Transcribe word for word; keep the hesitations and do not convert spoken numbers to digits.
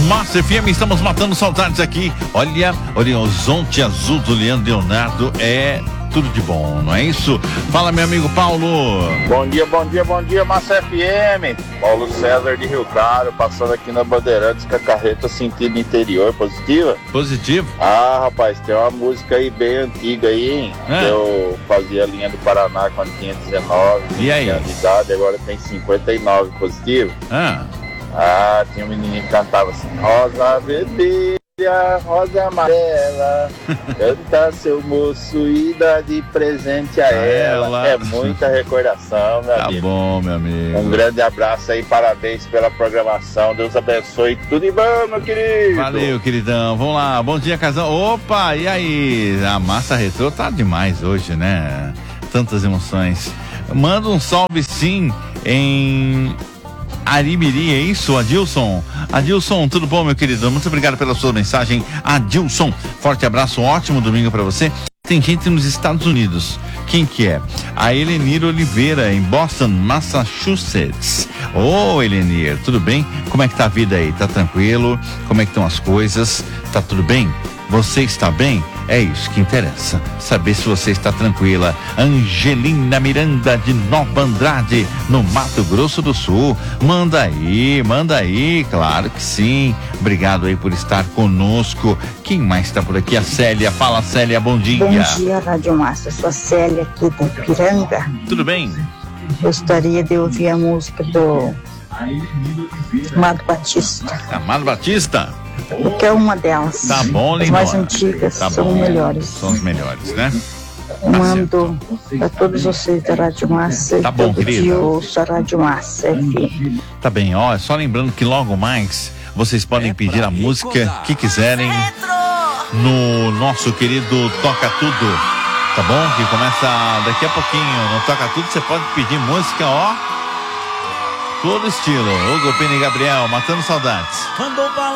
Massa F M, estamos matando saudades aqui. Olha, Horizonte Azul do Leandro Leonardo é tudo de bom, não é isso? Fala, meu amigo Paulo. Bom dia, bom dia, bom dia, Massa F M. Paulo César de Rio Claro, passando aqui na Bandeirantes com a carreta sentido interior, positiva? Positivo? Ah, rapaz, tem uma música aí bem antiga aí, hein? É. Eu fazia a linha do Paraná quando tinha dezenove e aí? De idade, agora tem cinquenta e nove, positivo? Ah. Ah, tinha um menino que cantava assim: Rosa vermelha, rosa amarela, canta seu moço e dá de presente a ela. ela. É muita recordação, meu tá amigo. Tá bom, meu amigo. Um grande abraço aí, parabéns pela programação. Deus abençoe. Tudo de bom, meu querido. Valeu, queridão. Vamos lá. Bom dia, casal. Opa, e aí? A Massa Retrô tá demais hoje, né? Tantas emoções. Manda um salve sim em Arimiri, é isso, Adilson? Adilson, tudo bom, meu querido? Muito obrigado pela sua mensagem, Adilson. Forte abraço, um ótimo domingo pra você. Tem gente nos Estados Unidos. Quem que é? A Elenir Oliveira, em Boston, Massachusetts. Ô, oh, Elenir, tudo bem? Como é que tá a vida aí? Tá tranquilo? Como é que estão as coisas? Tá tudo bem? Você está bem? É isso que interessa, saber se você está tranquila. Angelina Miranda de Nova Andrade, no Mato Grosso do Sul. Manda aí, manda aí, claro que sim. Obrigado aí por estar conosco. Quem mais está por aqui? A Célia. Fala, Célia, bom dia. Bom dia, Rádio Massa. Sou a Célia aqui da Piranga. Tudo bem? Gostaria de ouvir a música do Amado Batista. Amado Batista? Porque é uma delas. Tá bom, As mais antigas tá são bom. melhores. São as melhores, né? Mando para todos vocês da Rádio Massa. Tá bom, querida. Eu ouço a Rádio Massa F M. Tá bem, ó, só lembrando que logo mais vocês podem pedir a música que quiserem no nosso querido Toca Tudo, tá bom? Que começa daqui a pouquinho. No Toca Tudo você pode pedir música, ó, todo estilo. Hugo Pena e Gabriel, matando saudades.